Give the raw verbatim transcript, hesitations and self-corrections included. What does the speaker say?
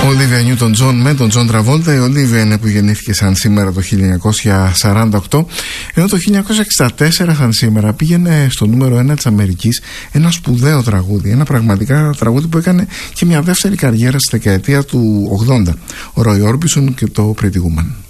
Ολίβια Νιούτον Τζον με τον Τζον Τραβόλτα. Η Ολίβια είναι που γεννήθηκε σαν σήμερα το χίλια εννιακόσια σαράντα οκτώ, ενώ το χίλια εννιακόσια εξήντα τέσσερα σαν σήμερα πήγαινε στο νούμερο ένα της Αμερικής ένα σπουδαίο τραγούδι, ένα πραγματικά τραγούδι που έκανε και μια δεύτερη καριέρα στη δεκαετία του ογδόντα, ο Roy Orbison και το Pretty Woman.